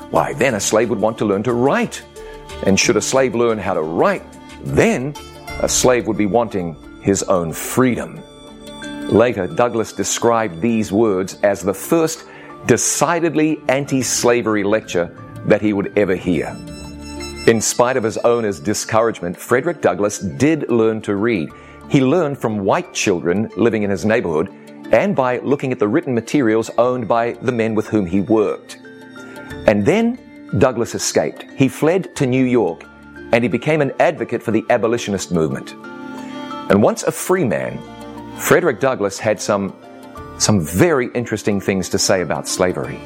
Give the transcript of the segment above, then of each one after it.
why, then a slave would want to learn to write. And should a slave learn how to write, then a slave would be wanting his own freedom. Later, Douglass described these words as the first decidedly anti-slavery lecture that he would ever hear. In spite of his owner's discouragement, Frederick Douglass did learn to read. He learned from white children living in his neighborhood and by looking at the written materials owned by the men with whom he worked. And then Douglass escaped. He fled to New York and he became an advocate for the abolitionist movement. And once a free man, Frederick Douglass had some very interesting things to say about slavery.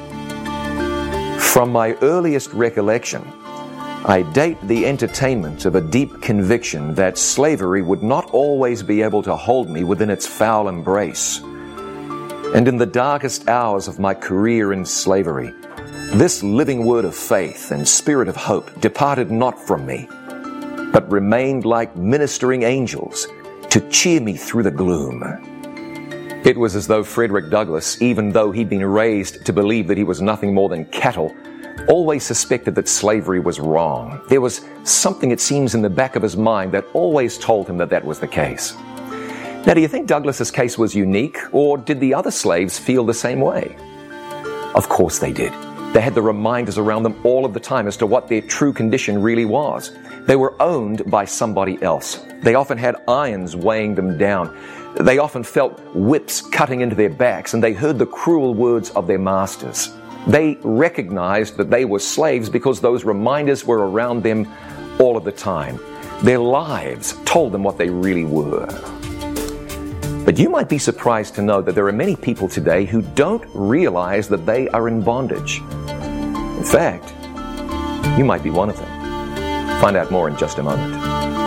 From my earliest recollection, I date the entertainment of a deep conviction that slavery would not always be able to hold me within its foul embrace. And in the darkest hours of my career in slavery, this living word of faith and spirit of hope departed not from me, but remained like ministering angels to cheer me through the gloom. It was as though Frederick Douglass, even though he'd been raised to believe that he was nothing more than cattle, always suspected that slavery was wrong. There was something, it seems, in the back of his mind that always told him that that was the case. Now, do you think Douglass's case was unique, or did the other slaves feel the same way? Of course they did. They had the reminders around them all of the time as to what their true condition really was. They were owned by somebody else. They often had irons weighing them down. They often felt whips cutting into their backs, and they heard the cruel words of their masters. They recognized that they were slaves because those reminders were around them all of the time. Their lives told them what they really were. But you might be surprised to know that there are many people today who don't realize that they are in bondage. In fact, you might be one of them. Find out more in just a moment.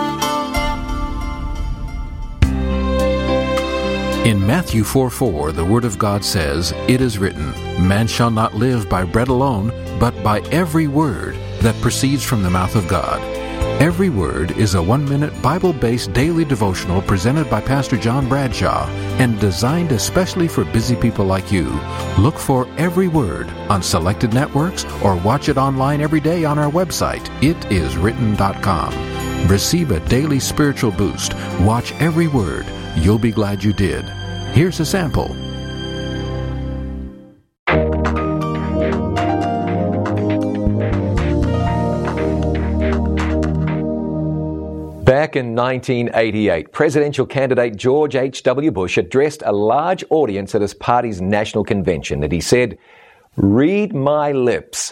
In Matthew 4:4, the Word of God says, "It is written, man shall not live by bread alone, but by every word that proceeds from the mouth of God." Every Word is a 1-minute Bible-based daily devotional presented by Pastor John Bradshaw and designed especially for busy people like you. Look for Every Word on selected networks or watch it online every day on our website, itiswritten.com. Receive a daily spiritual boost. Watch Every Word. You'll be glad you did. Here's a sample. Back in 1988, presidential candidate George H.W. Bush addressed a large audience at his party's national convention, and he said, "Read my lips,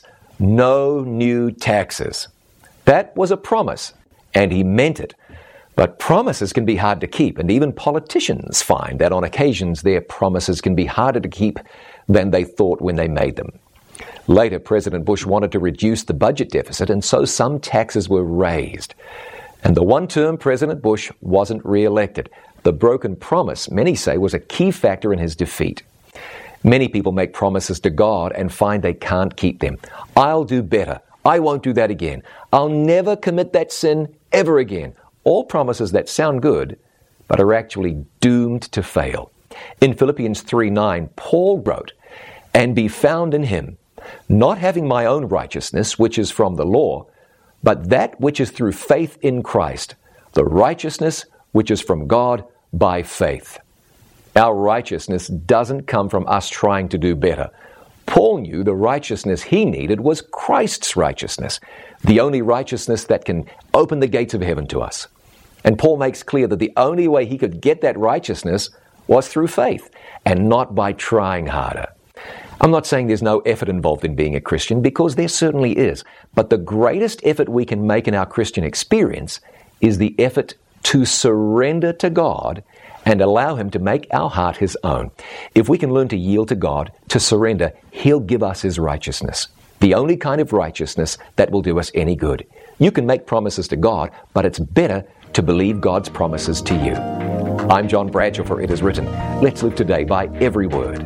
no new taxes." That was a promise, and he meant it. But promises can be hard to keep, and even politicians find that on occasions their promises can be harder to keep than they thought when they made them. Later, President Bush wanted to reduce the budget deficit, and so some taxes were raised. And the one-term President Bush wasn't re-elected. The broken promise, many say, was a key factor in his defeat. Many people make promises to God and find they can't keep them. I'll do better. I won't do that again. I'll never commit that sin ever again. All promises that sound good, but are actually doomed to fail. In Philippians 3:9, Paul wrote, "And be found in him, not having my own righteousness, which is from the law, but that which is through faith in Christ, the righteousness which is from God by faith." Our righteousness doesn't come from us trying to do better. Paul knew the righteousness he needed was Christ's righteousness, the only righteousness that can open the gates of heaven to us. And Paul makes clear that the only way he could get that righteousness was through faith, and not by trying harder. I'm not saying there's no effort involved in being a Christian, because there certainly is. But the greatest effort we can make in our Christian experience is the effort to surrender to God and allow Him to make our heart His own. If we can learn to yield to God, to surrender, He'll give us His righteousness. The only kind of righteousness that will do us any good. You can make promises to God, but it's better to believe God's promises to you. I'm John Bradshaw for It Is Written. Let's live today by every word.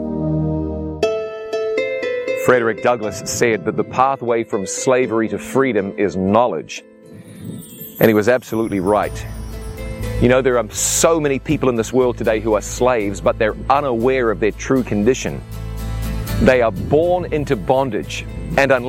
Frederick Douglass said that the pathway from slavery to freedom is knowledge. And he was absolutely right. You know, there are so many people in this world today who are slaves, but they're unaware of their true condition. They are born into bondage, and unless